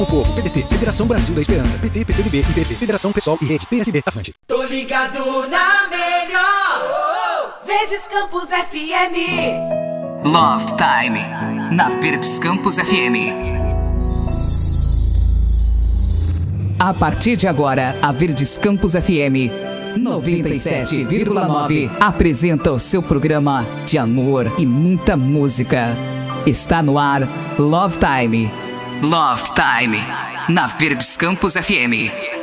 O Povo, PDT, Federação Brasil da Esperança, PT, PCdoB, IPV, Federação PSOL e Rede, PSB, Avante. Tô ligado na melhor, Verdes Campos FM. Love Time, na Verdes Campos FM. A partir de agora, a Verdes Campos FM 97,9 apresenta o seu programa de amor e muita música. Está no ar Love Time. Love Time, na Verdes Campos FM.